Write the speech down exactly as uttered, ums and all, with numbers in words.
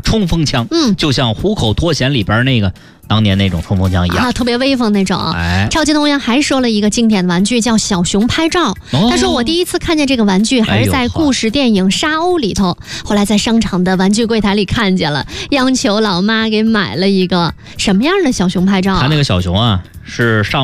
冲锋枪， 嗯， 就像虎口脱险里边那个当年那种冲锋枪一样， 啊，特别威风那种。 哎， 超级同学还说了一个经典的玩具，叫小熊拍照。 哦、 他说我第一次看见这个玩具还是在故事电影《沙鸥》里头，后来在商场的玩具柜台里看见了，央求老妈给买了一个。什么样的小熊拍照、啊？ 他那个小熊啊，是上